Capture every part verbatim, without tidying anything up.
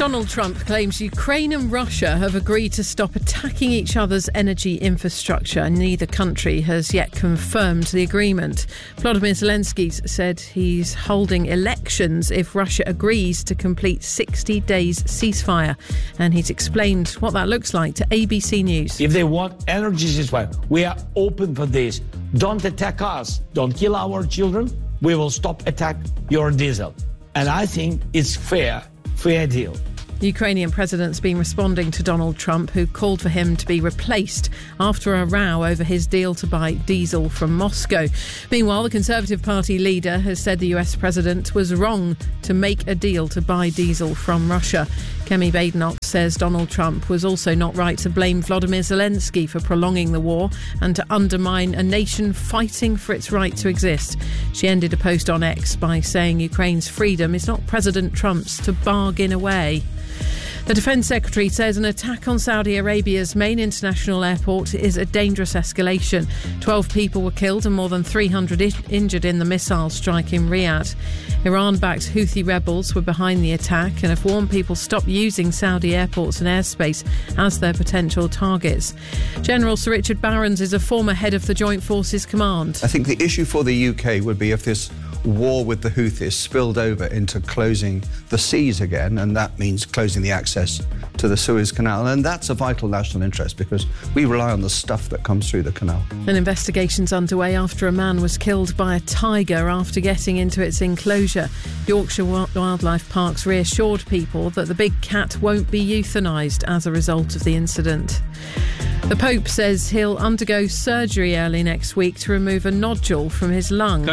Donald Trump claims Ukraine and Russia have agreed to stop attacking each other's energy infrastructure. Neither country has yet confirmed the agreement. Volodymyr Zelensky said he's holding elections if Russia agrees to complete sixty days ceasefire. And he's explained what that looks like to A B C News. If they want energy ceasefire, we are open for this. Don't attack us. Don't kill our children. We will stop attack your diesel. And I think it's fair. Fair deal. The Ukrainian president's been responding to Donald Trump, who called for him to be replaced after a row over his deal to buy diesel from Moscow. Meanwhile, the Conservative Party leader has said the U S president was wrong to make a deal to buy diesel from Russia. Kemi Badenoch says Donald Trump was also not right to blame Volodymyr Zelensky for prolonging the war and to undermine a nation fighting for its right to exist. She ended a post on X by saying Ukraine's freedom is not President Trump's to bargain away. The Defence Secretary says an attack on Saudi Arabia's main international airport is a dangerous escalation. Twelve people were killed and more than three hundred I- injured in the missile strike in Riyadh. Iran-backed Houthi rebels were behind the attack and have warned people stop using Saudi airports and airspace as their potential targets. General Sir Richard Barrons is a former head of the Joint Forces Command. I think the issue for the U K would be if this war with the Houthis spilled over into closing the seas again, and that means closing the access to the Suez Canal, and that's a vital national interest because we rely on the stuff that comes through the canal. An investigation's underway after a man was killed by a tiger after getting into its enclosure. Yorkshire Wildlife Parks reassured people that the big cat won't be euthanised as a result of the incident. The Pope says he'll undergo surgery early next week to remove a nodule from his lung.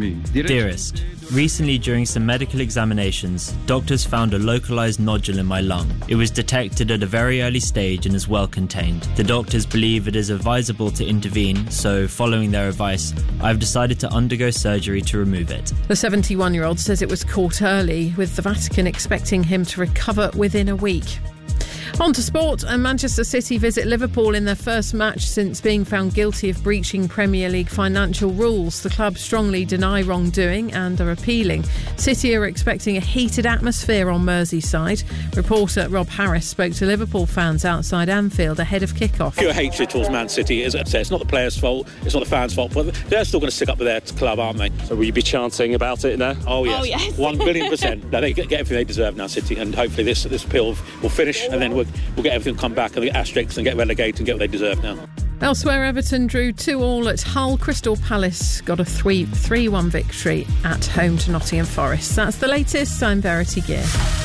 Dearest, recently during some medical examinations, doctors found a localised nodule in my lung. It was detected at a very early stage and is well contained. The doctors believe it is advisable to intervene, so following their advice, I've decided to undergo surgery to remove it. The seventy-one-year-old says it was caught early, with the Vatican expecting him to recover within a week. On to sport, and Manchester City visit Liverpool in their first match since being found guilty of breaching Premier League financial rules. The club strongly deny wrongdoing and are appealing. City are expecting a heated atmosphere on Merseyside. Reporter Rob Harris spoke to Liverpool fans outside Anfield ahead of kick-off. Pure hatred towards Man City is upset. It's not the players' fault, it's not the fans' fault, but they're still going to stick up with their club, aren't they? So will you be chanting about it there? Oh yes, oh, yes. one billion percent. No, they get everything they deserve now, City, and hopefully this this appeal will finish, and then we'll, we'll get everything come back and the asterisks and get relegated and get what they deserve now. Elsewhere, Everton drew two all at Hull. Crystal Palace got a three one victory at home to Nottingham Forest. That's the latest. I'm Verity Gear.